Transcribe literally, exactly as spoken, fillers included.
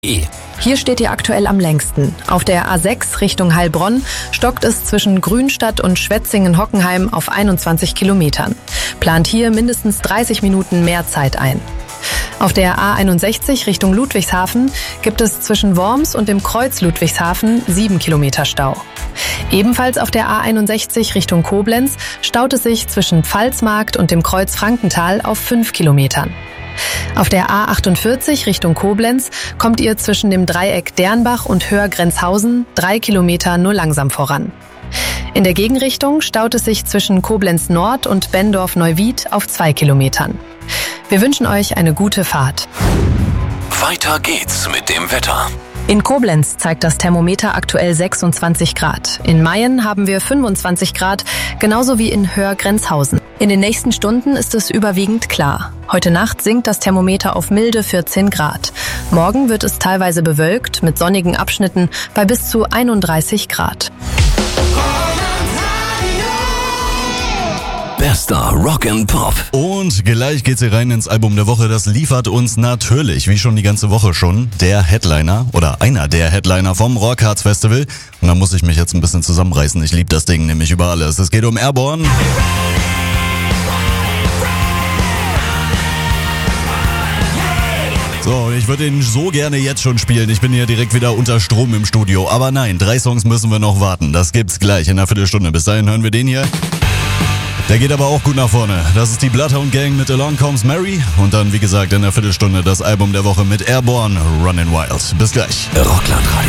Hier steht ihr aktuell am längsten. Auf der A sechs Richtung Heilbronn stockt es zwischen Grünstadt und Schwetzingen-Hockenheim auf einundzwanzig Kilometern. Plant hier mindestens dreißig Minuten mehr Zeit ein. Auf der A einundsechzig Richtung Ludwigshafen gibt es zwischen Worms und dem Kreuz Ludwigshafen sieben Kilometer Stau. Ebenfalls auf der A einundsechzig Richtung Koblenz staut es sich zwischen Pfalzmarkt und dem Kreuz Frankenthal auf fünf Kilometern. Auf der A achtundvierzig Richtung Koblenz kommt ihr zwischen dem Dreieck Dernbach und Höhr-Grenzhausen drei Kilometer nur langsam voran. In der Gegenrichtung staut es sich zwischen Koblenz Nord und Benndorf-Neuwied auf zwei Kilometern. Wir wünschen euch eine gute Fahrt. Weiter geht's mit dem Wetter. In Koblenz zeigt das Thermometer aktuell sechsundzwanzig Grad. In Mayen haben wir fünfundzwanzig Grad, genauso wie in Höhr-Grenzhausen. In den nächsten Stunden ist es überwiegend klar. Heute Nacht sinkt das Thermometer auf milde vierzehn Grad. Morgen wird es teilweise bewölkt mit sonnigen Abschnitten bei bis zu einunddreißig Grad. Bester Rock and Pop. Und gleich geht's hier rein ins Album der Woche. Das liefert uns natürlich, wie schon die ganze Woche schon, der Headliner oder einer der Headliner vom Rockharz Festival. Und da muss ich mich jetzt ein bisschen zusammenreißen. Ich liebe das Ding nämlich über alles. Es geht um Airborne. So, ich würde ihn so gerne jetzt schon spielen. Ich bin hier direkt wieder unter Strom im Studio. Aber nein, drei Songs müssen wir noch warten. Das gibt's gleich in einer Viertelstunde. Bis dahin hören wir den hier. Der geht aber auch gut nach vorne. Das ist die Bloodhound Gang mit Along Comes Mary. Und dann, wie gesagt, in einer Viertelstunde das Album der Woche mit Airborne, Runnin' Wild. Bis gleich. Rockland Radio.